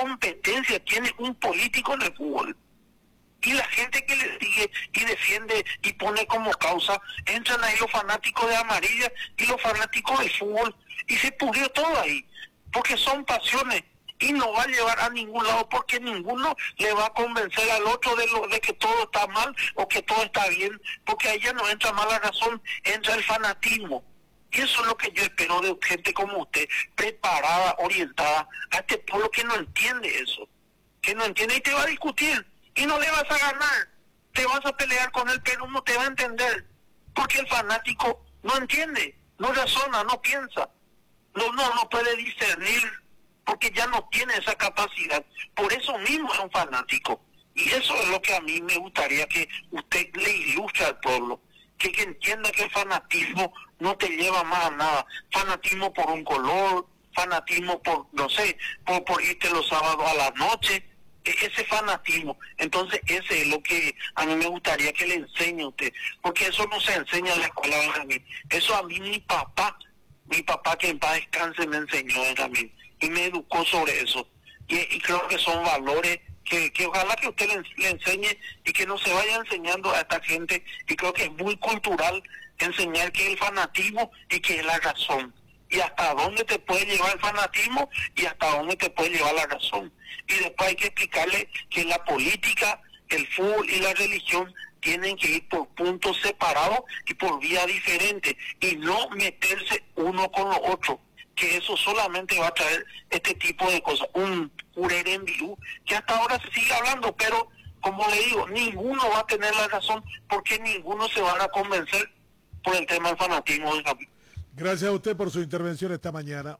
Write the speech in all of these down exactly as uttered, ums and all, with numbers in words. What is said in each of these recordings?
competencia tiene un político en el fútbol? Y la gente que le sigue y defiende y pone como causa, entran ahí los fanáticos de amarilla y los fanáticos del fútbol, y se pudrió todo ahí, porque son pasiones, y no va a llevar a ningún lado, porque ninguno le va a convencer al otro de lo de que todo está mal o que todo está bien, porque ahí ya no entra mala razón, entra el fanatismo. Y eso es lo que yo espero de gente como usted, preparada, orientada, a este pueblo que no entiende eso, que no entiende y te va a discutir, y no le vas a ganar, te vas a pelear con él, pero no te va a entender, porque el fanático no entiende, no razona, no piensa, no, no, no puede discernir, porque ya no tiene esa capacidad, por eso mismo es un fanático, y eso es lo que a mí me gustaría que usted le ilustre al pueblo, que, que entienda que el fanatismo no te lleva más a nada, fanatismo por un color, fanatismo por, no sé, por, por irte los sábados a la noche, ese fanatismo. Entonces ese es lo que a mí me gustaría que le enseñe a usted, porque eso no se enseña en la escuela, Benjamín. Eso a mí mi papá, mi papá que en paz descanse me enseñó, Benjamín, y me educó sobre eso, y, y creo que son valores que, que ojalá que usted le, le enseñe y que no se vaya enseñando a esta gente, y creo que es muy cultural enseñar que es el fanatismo y que es la razón, y hasta dónde te puede llevar el fanatismo y hasta dónde te puede llevar la razón. Y después hay que explicarle que la política, el fútbol y la religión tienen que ir por puntos separados y por vías diferentes, y no meterse uno con lo otro, que eso solamente va a traer este tipo de cosas, un urerembiú, que hasta ahora se sigue hablando, pero como le digo, ninguno va a tener la razón, porque ninguno se van a convencer por el tema del fanatismo del capítulo. Gracias a usted por su intervención esta mañana.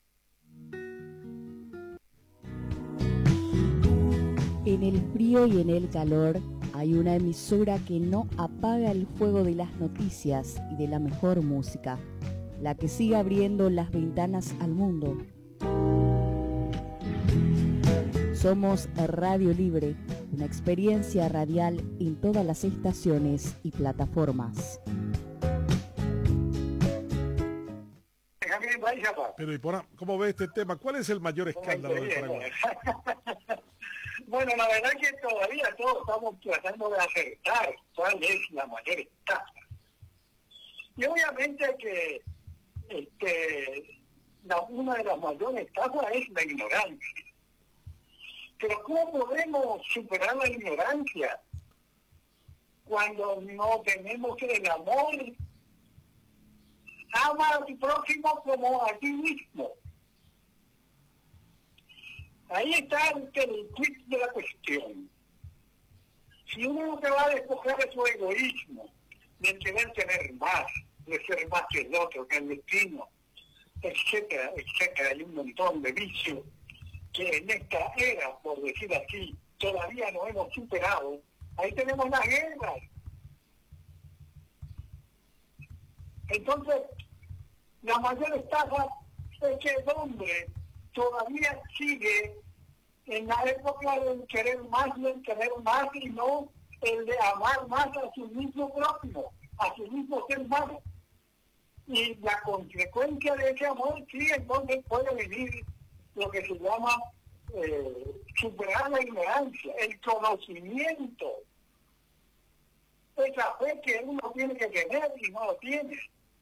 En el frío y en el calor hay una emisora que no apaga el fuego de las noticias y de la mejor música, la que sigue abriendo las ventanas al mundo. Somos Radio Libre, una experiencia radial en todas las estaciones y plataformas. Pero, ¿y por, cómo ve este tema? ¿Cuál es el mayor escándalo del Paraguay? Bueno, la verdad es que todavía todos estamos tratando de acertar cuál es la mayor estafa. Y obviamente que este, la, una de las mayores estafas es la ignorancia. Pero ¿cómo podemos superar la ignorancia cuando no tenemos el amor? Ama a tu prójimo como a ti mismo. Ahí está el, el tweet de la cuestión. Si uno te va a despojar de su egoísmo, de querer tener más, de ser más que el otro, que el destino, etcétera, etcétera, hay un montón de vicios que en esta era, por decir así, todavía no hemos superado. Ahí tenemos las guerras. Entonces, la mayor estafa es que el hombre todavía sigue en la época del querer más, del querer más, y no el de amar más a su mismo prójimo, a su mismo ser humano. Y la consecuencia de ese amor, sí, entonces puede venir lo que se llama eh, superar la ignorancia, el conocimiento, esa fe que uno tiene que tener y no lo tiene.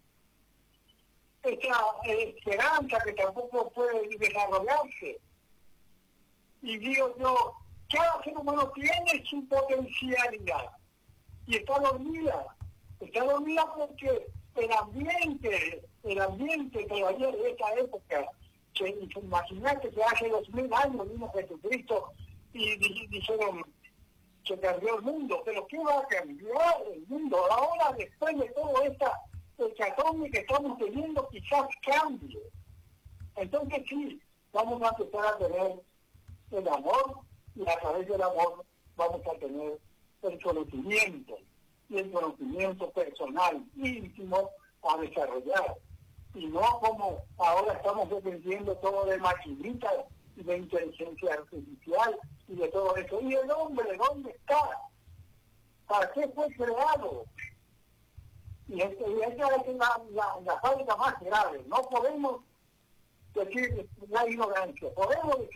Esa eh, esperanza que tampoco puede desarrollarse. Y digo yo, cada ser humano tiene su potencialidad y está dormida, está dormida porque el ambiente, el ambiente todavía de esta época, que imagínate que hace dos mil años vino Jesucristo y dijeron que cambió el mundo, pero ¿qué va a cambiar el mundo? Ahora, después de todo esta el hecatombe que estamos teniendo, quizás cambie. Entonces sí, vamos a empezar a tener el amor, y a través del amor vamos a tener el conocimiento, y el conocimiento personal, íntimo, a desarrollar. Y no como ahora estamos dependiendo todo de maquinitas y de inteligencia artificial y de todo eso. ¿Y el hombre dónde está? ¿Para qué fue creado? Y esa es la, la, la falta más grave. No podemos decir la ignorancia, podemos decir